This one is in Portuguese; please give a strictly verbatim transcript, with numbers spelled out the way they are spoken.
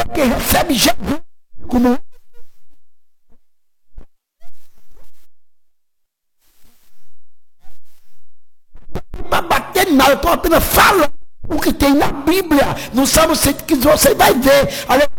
para quem recebe Jesus como para bater nada, eu estou apenas falando o que tem na Bíblia, no Salmo cento e quinze, você vai ver.